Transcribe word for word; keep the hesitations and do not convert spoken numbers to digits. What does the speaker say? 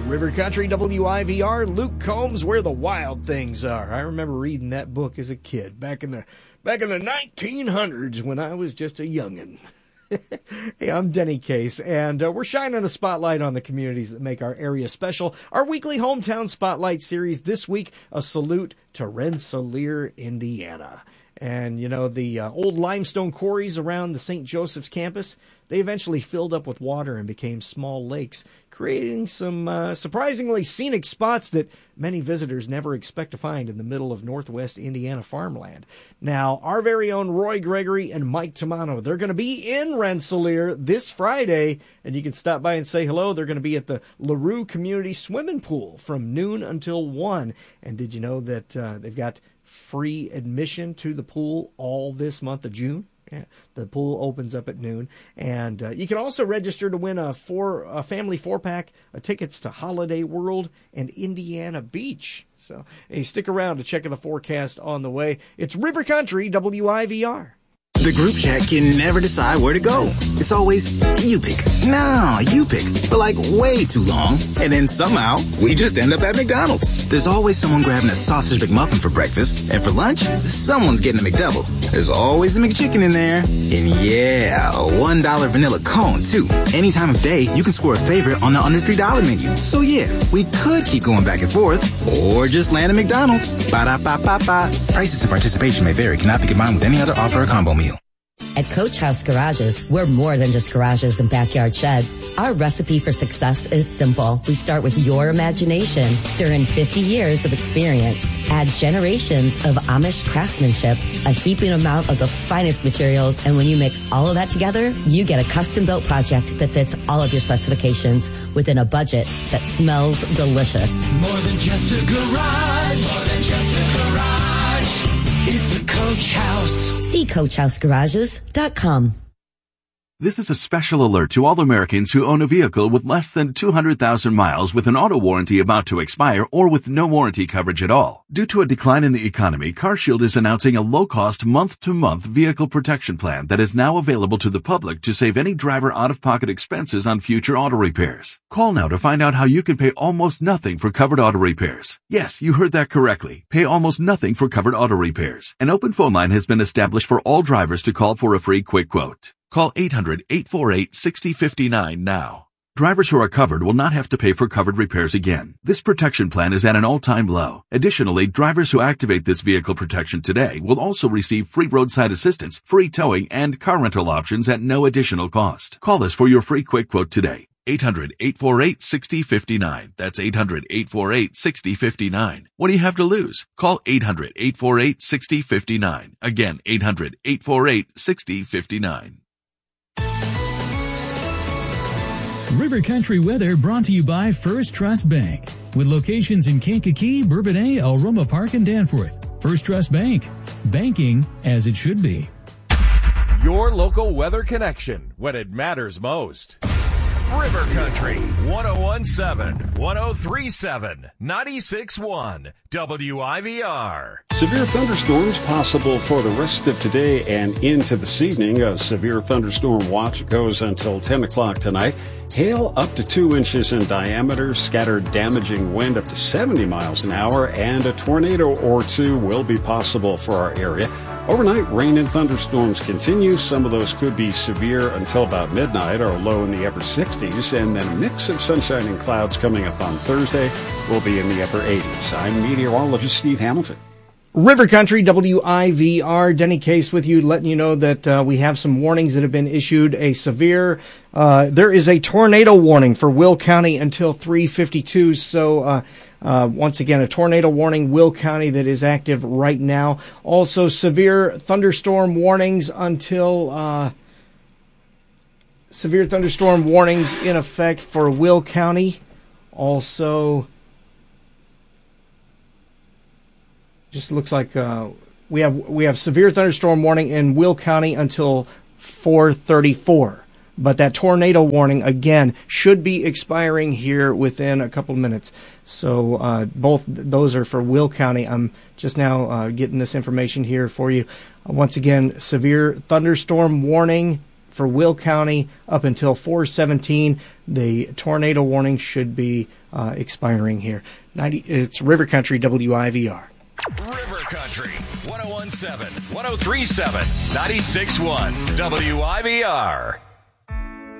River Country W I V R, Luke Combs, Where the Wild Things Are. I remember reading that book as a kid back in the back in the nineteen hundreds when I was just a youngin'. Hey, I'm Denny Case, and uh, we're shining a spotlight on the communities that make our area special. Our weekly Hometown Spotlight series this week, a salute to Rensselaer, Indiana. And, you know, the uh, old limestone quarries around the Saint Joseph's campus, they eventually filled up with water and became small lakes, creating some uh, surprisingly scenic spots that many visitors never expect to find in the middle of northwest Indiana farmland. Now, our very own Roy Gregory and Mike Tamano, they're going to be in Rensselaer this Friday, and you can stop by and say hello. They're going to be at the LaRue Community Swimming Pool from noon until one. And did you know that uh, they've got free admission to the pool all this month of June? Yeah, the pool opens up at noon, and uh, you can also register to win a four a family four pack of tickets to Holiday World and Indiana Beach. So, hey, stick around to check the forecast on the way. It's River Country W I V R. The group chat can never decide where to go. It's always, you pick. No, you pick. For like way too long. And then somehow, we just end up at McDonald's. There's always someone grabbing a sausage McMuffin for breakfast. And for lunch, someone's getting a McDouble. There's always a McChicken in there. And yeah, a one dollar vanilla cone, too. Any time of day, you can score a favorite on the under three dollar menu. So yeah, we could keep going back and forth. Or just land at McDonald's. Ba-da-ba-ba-ba. Prices and participation may vary. Cannot be combined with any other offer or combo meal. At Coach House Garages, we're more than just garages and backyard sheds. Our recipe for success is simple. We start with your imagination, stir in fifty years of experience, add generations of Amish craftsmanship, a heaping amount of the finest materials, and when you mix all of that together, you get a custom-built project that fits all of your specifications within a budget that smells delicious. More than just a garage. More than just a garage. It's a Coach House. See coach house garages dot com. This is a special alert to all Americans who own a vehicle with less than two hundred thousand miles with an auto warranty about to expire or with no warranty coverage at all. Due to a decline in the economy, CarShield is announcing a low-cost month-to-month vehicle protection plan that is now available to the public to save any driver out-of-pocket expenses on future auto repairs. Call now to find out how you can pay almost nothing for covered auto repairs. Yes, you heard that correctly. Pay almost nothing for covered auto repairs. An open phone line has been established for all drivers to call for a free quick quote. Call eight hundred, eight four eight, six zero five nine now. Drivers who are covered will not have to pay for covered repairs again. This protection plan is at an all-time low. Additionally, drivers who activate this vehicle protection today will also receive free roadside assistance, free towing, and car rental options at no additional cost. Call us for your free quick quote today. eight hundred, eight four eight, six zero five nine. That's eight hundred, eight four eight, six zero five nine. What do you have to lose? Call eight hundred, eight four eight, six zero five nine. Again, eight hundred, eight four eight, six zero five nine. River Country weather brought to you by First Trust Bank. With locations in Kankakee, Bourbonnais, El Roma Park, and Danforth. First Trust Bank. Banking as it should be. Your local weather connection when it matters most. River Country, one oh one point seven, one oh three point seven, ninety-six point one, W I V R. Severe thunderstorms possible for the rest of today and into this evening. A severe thunderstorm watch goes until ten o'clock tonight. Hail up to two inches in diameter, scattered damaging wind up to seventy miles an hour, and a tornado or two will be possible for our area. Overnight, rain and thunderstorms continue. Some of those could be severe until about midnight, or low in the upper sixties, and then a mix of sunshine and clouds coming up on Thursday will be in the upper eighties. I'm meteorologist Steve Hamilton. River Country W I V R, Denny Case with you, letting you know that uh, we have some warnings that have been issued. A severe, uh, there is a tornado warning for Will County until three fifty-two. So, uh, uh, once again, a tornado warning, Will County, that is active right now. Also, severe thunderstorm warnings until, uh, severe thunderstorm warnings in effect for Will County. Also, just looks like uh, we have we have severe thunderstorm warning in Will County until four thirty-four. But that tornado warning, again, should be expiring here within a couple of minutes. So uh, both those are for Will County. I'm just now uh, getting this information here for you. Uh, once again, severe thunderstorm warning for Will County up until four seventeen. the tornado warning should be uh, expiring here. ninety, it's River Country W I V R. River Country, one oh one seven, one oh three seven, ninety-six point one W I V R.